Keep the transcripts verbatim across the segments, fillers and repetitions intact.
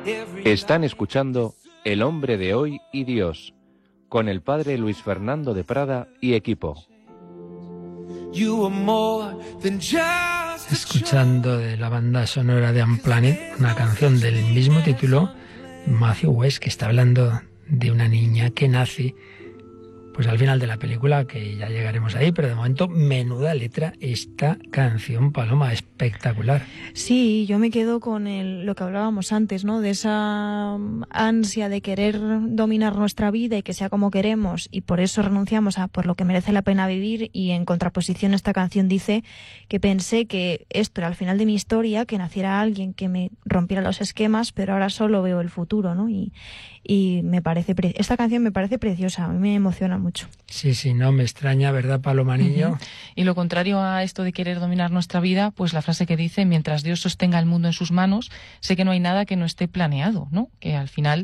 Están escuchando El hombre de hoy y Dios, con el padre Luis Fernando de Prada y equipo. Escuchando de la banda sonora de Unplanet, una canción del mismo título, Matthew West, que está hablando de una niña que nace pues al final de la película, que ya llegaremos ahí, pero de momento, menuda letra esta canción, Paloma, espectacular. Sí, yo me quedo con el, lo que hablábamos antes, ¿no? De esa ansia de querer dominar nuestra vida y que sea como queremos, y por eso renunciamos a por lo que merece la pena vivir, y en contraposición esta canción dice que pensé que esto era el final de mi historia, que naciera alguien que me rompiera los esquemas, pero ahora solo veo el futuro, ¿no? Y, y me parece, pre- esta canción me parece preciosa, a mí me emociona mucho. Sí, sí, no me extraña, ¿verdad, Paloma Niño? Uh-huh. Y lo contrario a esto de querer dominar nuestra vida, pues la frase que dice, mientras Dios sostenga el mundo en sus manos, sé que no hay nada que no esté planeado, ¿no? Que al final,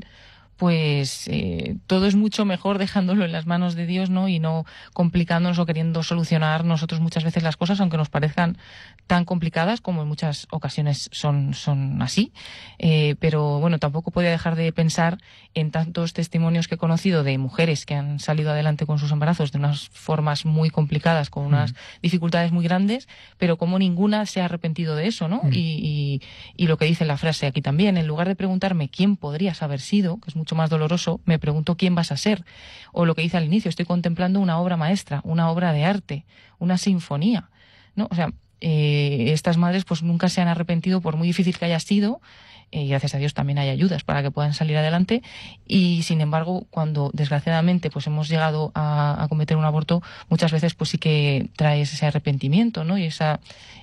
pues eh, todo es mucho mejor dejándolo en las manos de Dios, ¿no? Y no complicándonos o queriendo solucionar nosotros muchas veces las cosas, aunque nos parezcan tan complicadas, como en muchas ocasiones son, son así. Eh, pero bueno, tampoco podía dejar de pensar en tantos testimonios que he conocido de mujeres que han salido adelante con sus embarazos de unas formas muy complicadas, con unas mm. dificultades muy grandes, pero como ninguna se ha arrepentido de eso, ¿no? Mm. Y, y, y lo que dice la frase aquí también, en lugar de preguntarme quién podrías haber sido, que es mucho más doloroso, me pregunto quién vas a ser. O lo que dice al inicio, estoy contemplando una obra maestra, una obra de arte, una sinfonía, ¿no? O sea, eh, estas madres pues nunca se han arrepentido por muy difícil que haya sido, eh, y gracias a Dios también hay ayudas para que puedan salir adelante, y sin embargo cuando desgraciadamente pues hemos llegado a, a cometer un aborto, muchas veces pues sí que trae ese arrepentimiento, ¿no? Y esa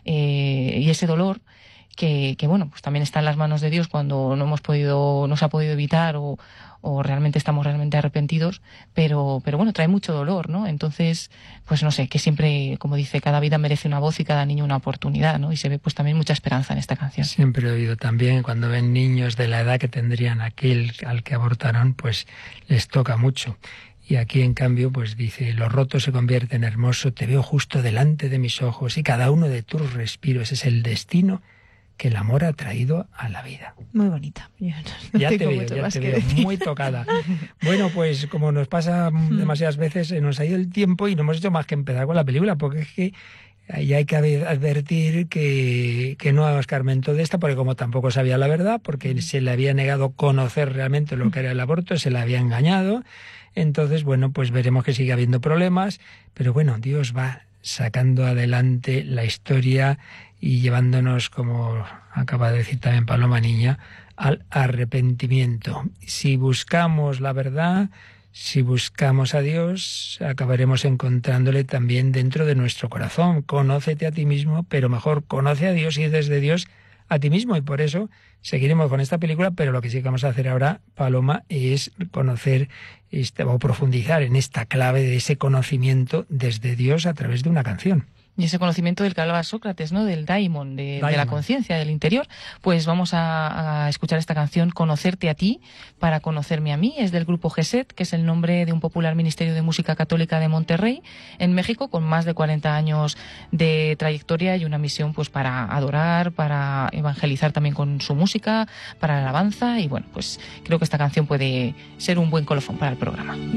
eh, y ese dolor que, que bueno, pues también está en las manos de Dios cuando no hemos podido, no se ha podido evitar o, o realmente estamos realmente arrepentidos, pero, pero bueno, trae mucho dolor, ¿no? Entonces, pues no sé, que siempre, como dice, cada vida merece una voz y cada niño una oportunidad, ¿no? Y se ve pues también mucha esperanza en esta canción. Siempre he oído también, cuando ven niños de la edad que tendrían aquel al que abortaron, pues les toca mucho. Y aquí, en cambio, pues dice, lo roto se convierte en hermoso, te veo justo delante de mis ojos y cada uno de tus respiros es el destino que el amor ha traído a la vida. Muy bonita. Yo no ya te veo, ya te veo, decir. Muy tocada. Bueno, pues como nos pasa demasiadas veces, nos ha ido el tiempo y no hemos hecho más que empezar con la película, porque es que ahí hay que advertir que, que no escarmentó de esta, porque como tampoco sabía la verdad, porque se le había negado conocer realmente lo que era el aborto, se le había engañado. Entonces, bueno, pues veremos que sigue habiendo problemas, pero bueno, Dios va sacando adelante la historia y llevándonos, como acaba de decir también Paloma Niña, al arrepentimiento. Si buscamos la verdad, si buscamos a Dios, acabaremos encontrándole también dentro de nuestro corazón. Conócete a ti mismo, pero mejor conoce a Dios y desde Dios a ti mismo. Y por eso seguiremos con esta película, pero lo que sí que vamos a hacer ahora, Paloma, es conocer este, o profundizar en esta clave de ese conocimiento desde Dios a través de una canción. Y ese conocimiento del que hablaba Sócrates, ¿no? Del daimon, de, de la conciencia, del interior. Pues vamos a, a escuchar esta canción, Conocerte a ti, para conocerme a mí. Es del grupo Geset, que es el nombre de un popular ministerio de música católica de Monterrey, en México, con más de cuarenta años de trayectoria y una misión pues para adorar, para evangelizar también con su música, para la alabanza. Y bueno, pues creo que esta canción puede ser un buen colofón para el programa.